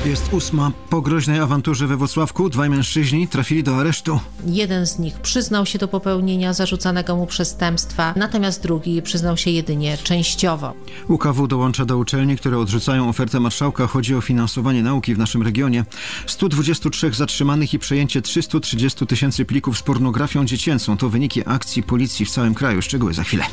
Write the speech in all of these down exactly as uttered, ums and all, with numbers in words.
Jest ósma. Po groźnej awanturze we Włocławku dwaj mężczyźni trafili do aresztu. Jeden z nich przyznał się do popełnienia zarzucanego mu przestępstwa, natomiast drugi przyznał się jedynie częściowo. U K W dołącza do uczelni, które odrzucają ofertę marszałka. Chodzi o finansowanie nauki w naszym regionie. stu dwudziestu trzech zatrzymanych i przejęcie trzystu trzydziestu tysięcy plików z pornografią dziecięcą. To wyniki akcji policji w całym kraju. Szczegóły za chwilę.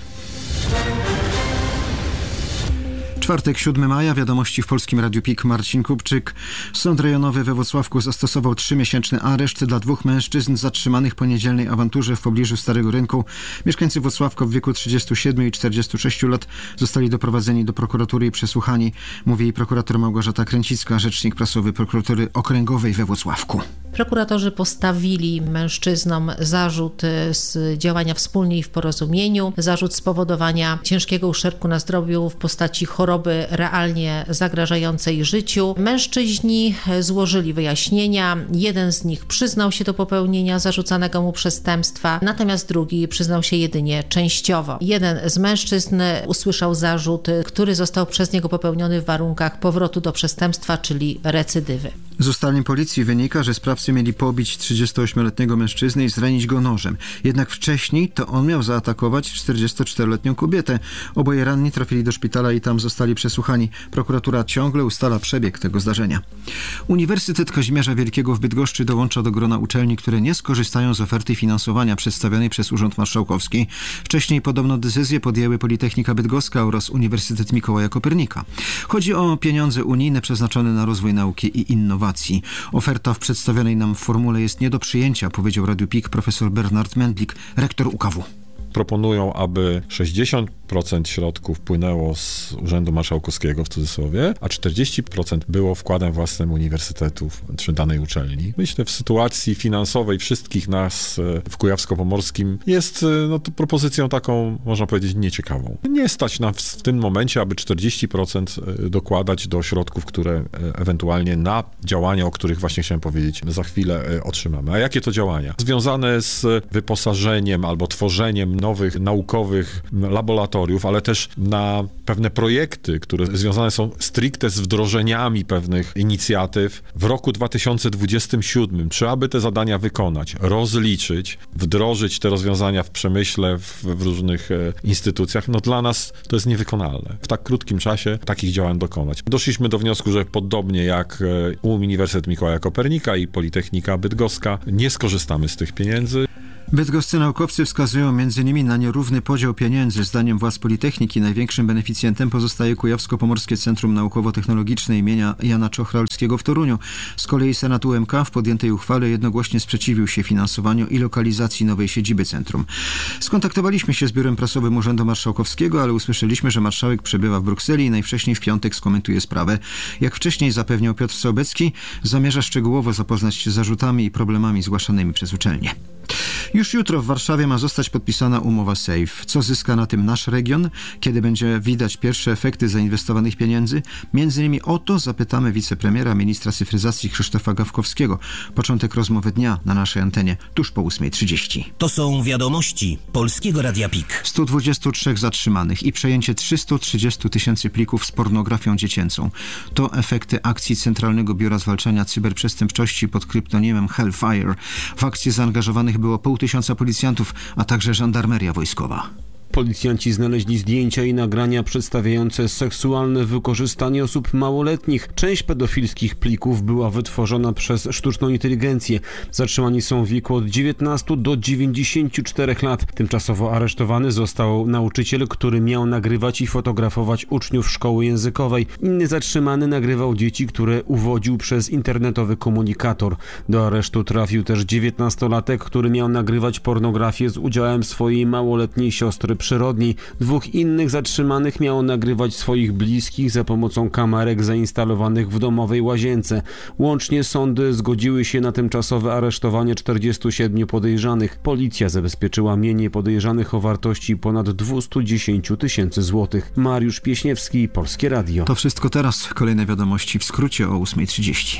Czwartek, siódmego maja, wiadomości w Polskim Radiu P I K. Marcin Kupczyk. Sąd rejonowy we Włocławku zastosował trzymiesięczny areszt dla dwóch mężczyzn zatrzymanych po niedzielnej awanturze w pobliżu Starego Rynku. Mieszkańcy Włocławka w wieku trzydziestu siedmiu i czterdziestu sześciu lat zostali doprowadzeni do prokuratury i przesłuchani, mówi prokurator Małgorzata Kręcicka, rzecznik prasowy prokuratury okręgowej we Włocławku. Prokuratorzy postawili mężczyznom zarzut z działania wspólnie i w porozumieniu, zarzut spowodowania ciężkiego uszczerbku na zdrowiu w postaci choroby realnie zagrażającej życiu. Mężczyźni złożyli wyjaśnienia. Jeden z nich przyznał się do popełnienia zarzucanego mu przestępstwa, natomiast drugi przyznał się jedynie częściowo. Jeden z mężczyzn usłyszał zarzut, który został przez niego popełniony w warunkach powrotu do przestępstwa, czyli recydywy. Z ustaleń policji wynika, że sprawcy mieli pobić trzydziestoośmioletniego mężczyznę i zranić go nożem. Jednak wcześniej to on miał zaatakować czterdziestoczteroletnią kobietę. Oboje ranni trafili do szpitala i tam zostali przesłuchani. Prokuratura ciągle ustala przebieg tego zdarzenia. Uniwersytet Kazimierza Wielkiego w Bydgoszczy dołącza do grona uczelni, które nie skorzystają z oferty finansowania przedstawionej przez Urząd Marszałkowski. Wcześniej podobną decyzję podjęły Politechnika Bydgoska oraz Uniwersytet Mikołaja Kopernika. Chodzi o pieniądze unijne przeznaczone na rozwój nauki i innowacji. Oferta w przedstawionej nam formule jest nie do przyjęcia, powiedział Radiu P I K profesor Bernard Mendlik, rektor U K W. Proponują, aby sześćdziesiąt procent środków płynęło z Urzędu Marszałkowskiego, w cudzysłowie, a czterdzieści procent było wkładem własnym uniwersytetów czy danej uczelni. Myślę, w sytuacji finansowej wszystkich nas w Kujawsko-Pomorskim jest no, to propozycją taką, można powiedzieć, nieciekawą. Nie stać nas w tym momencie, aby czterdzieści procent dokładać do środków, które ewentualnie na działania, o których właśnie chciałem powiedzieć, za chwilę otrzymamy. A jakie to działania? Związane z wyposażeniem albo tworzeniem nowych naukowych laboratoriów, ale też na pewne projekty, które związane są stricte z wdrożeniami pewnych inicjatyw. W roku dwa tysiące dwudziestym siódmym trzeba by te zadania wykonać, rozliczyć, wdrożyć te rozwiązania w przemyśle, w, w różnych e, instytucjach. No dla nas to jest niewykonalne. W tak krótkim czasie takich działań dokonać. Doszliśmy do wniosku, że podobnie jak e, Uniwersytet Mikołaja Kopernika i Politechnika Bydgoska nie skorzystamy z tych pieniędzy. Bydgoscy naukowcy wskazują między innymi na nierówny podział pieniędzy. Zdaniem władz Politechniki największym beneficjentem pozostaje Kujawsko-Pomorskie Centrum Naukowo-Technologiczne imienia Jana Czochralskiego w Toruniu. Z kolei Senat U M K w podjętej uchwale jednogłośnie sprzeciwił się finansowaniu i lokalizacji nowej siedziby centrum. Skontaktowaliśmy się z biurem prasowym Urzędu Marszałkowskiego, ale usłyszeliśmy, że marszałek przebywa w Brukseli i najwcześniej w piątek skomentuje sprawę. Jak wcześniej zapewniał Piotr Sołbecki, zamierza szczegółowo zapoznać się z zarzutami i problemami zgłaszanymi przez uczelnię. Już jutro w Warszawie ma zostać podpisana umowa SAFE. Co zyska na tym nasz region? Kiedy będzie widać pierwsze efekty zainwestowanych pieniędzy? Między innymi o to zapytamy wicepremiera, ministra cyfryzacji Krzysztofa Gawkowskiego. Początek rozmowy dnia na naszej antenie tuż po ósmej trzydzieści. To są wiadomości Polskiego Radia P I K. stu dwudziestu trzech zatrzymanych i przejęcie trzystu trzydziestu tysięcy plików z pornografią dziecięcą. To efekty akcji Centralnego Biura Zwalczania Cyberprzestępczości pod kryptonimem Hellfire. W akcję zaangażowanych było pół tysiąca policjantów, a także żandarmeria wojskowa. Policjanci znaleźli zdjęcia i nagrania przedstawiające seksualne wykorzystanie osób małoletnich. Część pedofilskich plików była wytworzona przez sztuczną inteligencję. Zatrzymani są w wieku od dziewiętnastu do dziewięćdziesięciu czterech lat. Tymczasowo aresztowany został nauczyciel, który miał nagrywać i fotografować uczniów szkoły językowej. Inny zatrzymany nagrywał dzieci, które uwodził przez internetowy komunikator. Do aresztu trafił też dziewiętnastolatek, który miał nagrywać pornografię z udziałem swojej małoletniej siostry przyrodniej. Dwóch innych zatrzymanych miało nagrywać swoich bliskich za pomocą kamerek zainstalowanych w domowej łazience. Łącznie sądy zgodziły się na tymczasowe aresztowanie czterdziestu siedmiu podejrzanych. Policja zabezpieczyła mienie podejrzanych o wartości ponad dwieście dziesięć tysięcy złotych. Mariusz Pieśniewski, Polskie Radio. To wszystko teraz. Kolejne wiadomości w skrócie o ósmej trzydzieści.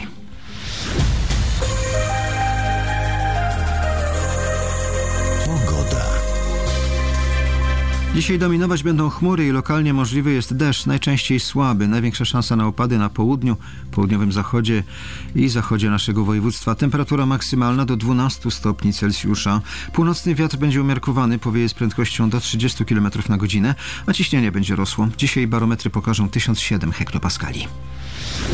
Dzisiaj dominować będą chmury i lokalnie możliwy jest deszcz, najczęściej słaby. Największa szansa na opady na południu, południowym zachodzie i zachodzie naszego województwa. Temperatura maksymalna do dwunastu stopni Celsjusza. Północny wiatr będzie umiarkowany, powieje z prędkością do trzydziestu kilometrów na godzinę, a ciśnienie będzie rosło. Dzisiaj barometry pokażą tysiąc siedem hektopaskali.